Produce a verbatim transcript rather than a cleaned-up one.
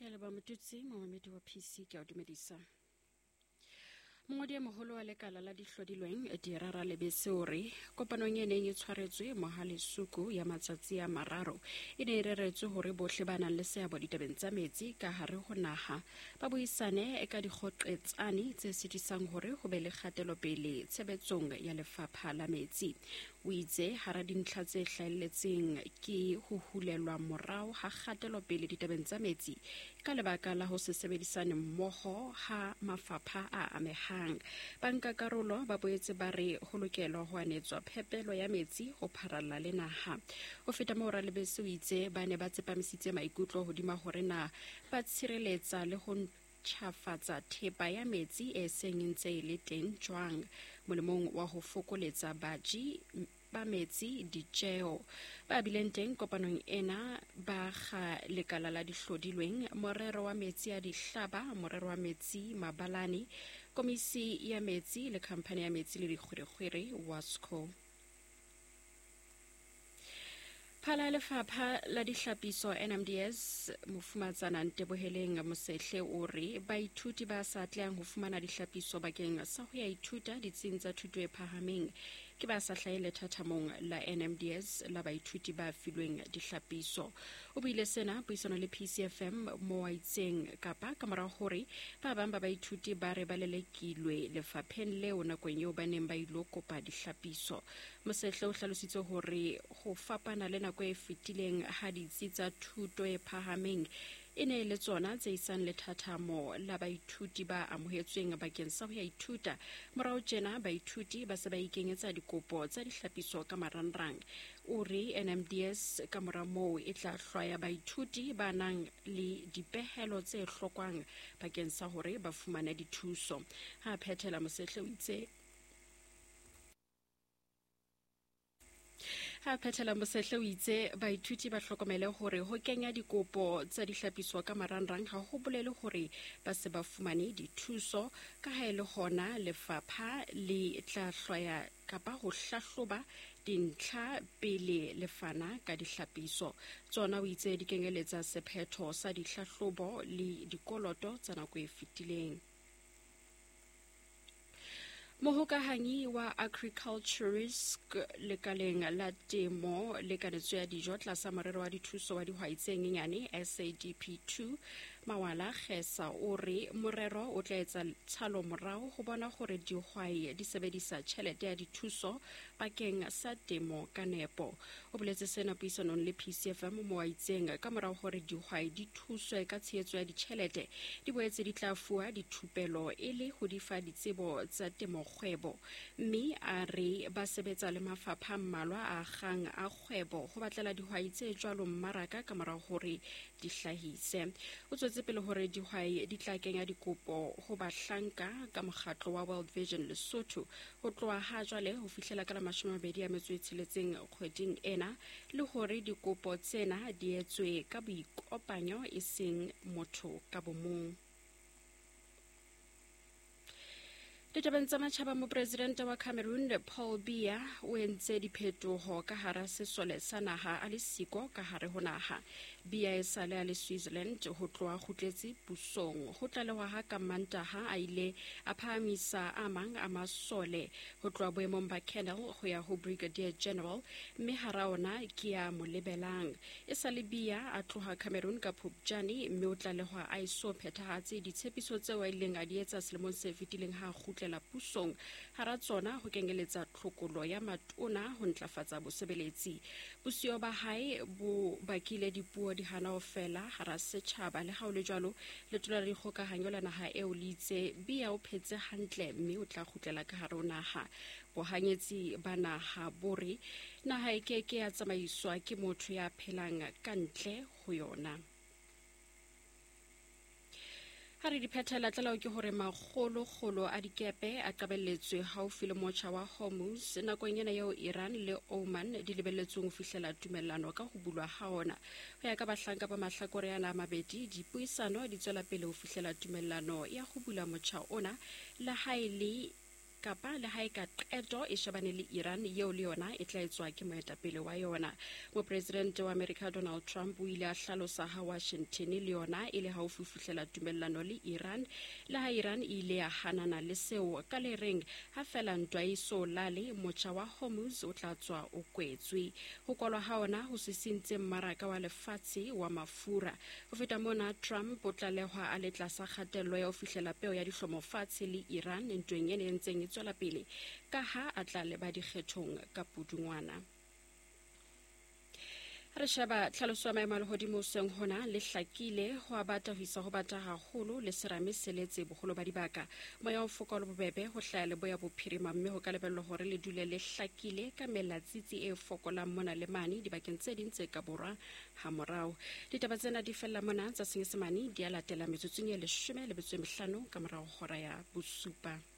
Ke a leba motutsi momamedi wa P C ke a dumedisa. Mongodi ya moholo wa lekala la dihlodilweng Dirara Lebese o re kopanong e neng e tshwaretswe Mohalesuku ya matsatsi a mararo e ne e reretswe hore bohle ba nang le seabo ditabeng tsa metsi ka hare ho naha ba buisane ka dikgoqetsane tse sitisang hore ho be le kgatelopele tshebetsong ya lefapha la metsi. O itse hara dintlha tse hlahelletseng ke ho hulelwa morao ha kgatelopele ditabeng tsa metsi ka lebaka la ho se sebedisane mmoho ha mafapha a amehang. Banka karolo ba boetse ba re ho lokelwa ho anetswa phepelo ya metsi ho pharalla le naha. Ho feta moo Lebese o itse ba ne ba tsepamisitse maikutlo hodima hore na ba tshireletsa le ho ntjhafatsa thepa ya metsi e seng ntse e le teng jwang molemong wa ho fokoletsa baji ba metsi ditjeo. Ba bileng teng kopanong ena ba kga lekala la dihlodilweng, morero wa metsi a dihlaba, morero wa metsi mabalane, komisi ya metsi le khamphane ya metsi le dikgwerekgwere Wasco. Phala lefapha la dihlapiso N M D S Mofumatsana Nteboheleng Mosehle o re baithuti ba sa tlehang ho fumana dihlapiso bakeng sa ho ya ithuta ditsing tsa thuto e phahameng ke ba sa hlahele thathamong la N M D S la baithuti ba filweng dihlapiso. O buile sena puisano le P C F M mo a itseng kapa ka mora hore ba bang ba baithuti ba re ba lelekilwe lefapheng leo nakong eo ba neng ba ilo kopa dihlapiso. Mosehle o hlalositse hore ho fapana le nako e fetileng ha ditsi tsa thuto e phahameng e ne le tsona tse isang lethathamo la baithuti ba amohetsweng bakeng sa ho ya ithuta. Morao tjena baithuti ba se ba ikenyetsa dikopo tsa dihlapiso ka marangrang. O re N M D S ka mora moo e tla hlwaya baithuti ba nang le dipehelo tse hlokwang bakeng sa hore ba fumane dithuso. Ha phethela Mosehle o itse Ha phethela Mosehle o itse baithuti ba hlokomele hore ho kenya dikopo tsa dihlapiswa ka marangrang ha ho bolele hore ba se ba fumane dithuso ka ha ele hona lefapha le tla hlwaya kapa ho hlahloba dintlha pele le fana ka dihlapiso. Tsona o itse di kenyeletsa sephetho sa dihlahlobo le dikoloto tsa nako e fetileng. Mohokahanyi wa Agriculturist lekaleng la temo le kanetso ya dijo tlasa morero wa dithuso wa dihwai tse nyenyane S A D P two Mawala Khesa o re morero o tla etsa tshalo morao ho bona hore dihwai di sebedisa tjhelete ya dithuso bakeng sa temo ka nepo. O boletse sena puisanong le P C F M mo a itseng ka morao hore dihwai di thuswe ka tshehetso ya ditjhelete di boetse di tla fuwa dithupelo e le ho di fa ditsebo tsa temo kgwebo. Mme a re ba sebetsa le mafapha mmalwa a kgang a kgwebo ho batlela dihwai tse jwalo mmaraka ka morao hore di hlahise. O tswetse pele hore dihwai di tla kenya dikopo ho bahlanka ka mokgatlo wa World Vision Lesotho ho tloha ha jwale ho fihlela ka la mashome a mabedi a metso e tsheletseng kgweding ena, le hore dikopo tsena di etswe ka boikopanyo e seng motho ka bomong. Ditabeng tsa matjhaba mopresidente wa Cameroon Paul Biya o entse diphetoho ka hara sesole sa naha a le siko ka hare ho naha. Biya e sale a le Switzerland ho tloha kgutletse pusong. Ho tlalehwa ha ka Mantaha a ile a phahamisa a mang a masole ho tloha boemong ba Colonel ho ya ho Brigadier General, mme hara ona ke ya mo lebelang. E sale Biya a tloha Cameroon ka Phupjane, mme o tlalehwa a iso phethahatse ditshepiso tseo a ileng a di etsa selemong se fetileng ha la pusong. Hara tsona ho kenyeletsa tlhokolo ya matona ho ntlafatsa bosebeletsi. Bosio ba hae bo bakile dipuo di hana ho fela hara setjhaba, le ha o le jwalo letona la dikgokahanyo la naha eo le itse Biya o phetse hantle mme o tla kgutlela ka hare ho naha. Bohanyetsi ba naha bore naha e ke ke ya tsamaiswa ke motho ya phelang ka ntle ho yona. Ha re di phethela tlalao ke hore makgolo-kgolo a dikepe a qabelletswe haufi le motjha wa Hormuz nakong ena eo Iran le Oman di lebelletsweng ho fihlela tumellano ka ho bulwa ha ona. Ho ya ka bahlanka ba mahlakore ana a mabedi, dipuisano di tswela pele ho fihlela tumellano ya ho bula motjha ona, le ha e le kapa le ha e ka qeto e shebane le Iran yeo le yona e tla etswa ke moetapele wa yona. Mopresidente wa America Donald Trump o ile a hlalosa ha Washington le yona e le haufi fihlela tumellano le Iran, le ha Iran e ile ya hanana le seo ka le reng ha fela ntwa e so lale motjha wa Hormuz o tla tswa o kwetswe. Ho kwalwa ha ona ho sisintse mmaraka wa lefatshe wa mafura. Ho feta mona, Trump o tlalehwa a le tlasa kgatello ya ho fihlela peo ya dihlomofatshe le Iran ntweng ena e ntseng e tswela pele ka ha a tla leba dikgethong ka Pudungwana. Re sheba tlhaloso ya maemo a lehodimo seng hona le hlakile ho a bata ho isa ho bata haholo le serame se letse boholo ba dibaka. Moya o fokola bobebe ho hlaya le boya bophirima mme ho ka lebellwa hore le dule le hlakile ka melatsitsi e fokolang mona le mane dibakeng tse ding tse ka borwa ha morao. Ditaba tsena di fella mona tsa Senyesemane di a latela metsotsong e leshome le metso e mehlano ka morao hora ya bosupa.